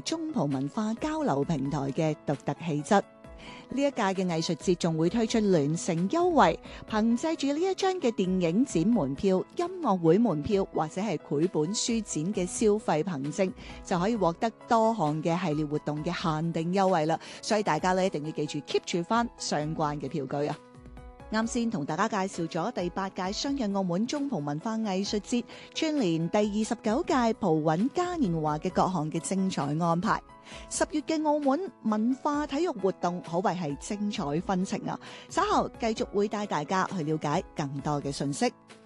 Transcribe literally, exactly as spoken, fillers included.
中葡文化交流平台嘅獨特氣質。呢一屆嘅藝術節仲會推出聯乘優惠，憑借住呢一張嘅電影展門票、音樂會門票或者係繪本書展嘅消費憑證，就可以獲得多項嘅系列活動嘅限定優惠啦。所以大家咧一定要記住 keep 住翻相關嘅票據啊！啱先同大家介紹咗第八屆雙日澳門中葡文化藝術節串聯第二十九屆葡韻嘉年華嘅各項嘅精彩安排。十月嘅澳門文化體育活動可謂係精彩紛呈啊！稍後繼續會帶大家去了解更多嘅信息。